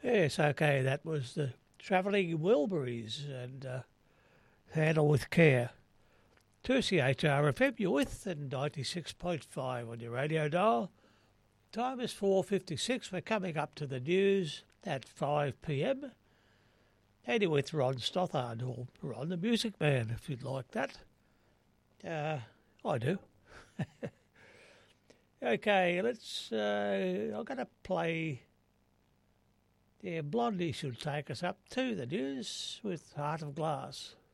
Yes, okay, that was the Travelling Wilburys and Handle with Care. 2CHRFM, you're with, and 96.5 on your radio dial. Time is 4:56. We're coming up to the news at 5 p.m. And you're with Ron Stothard, or Ron the Music Man, if you'd like that. I do. Okay, I'm going to play. Yeah, Blondie should take us up to the news with Heart of Glass.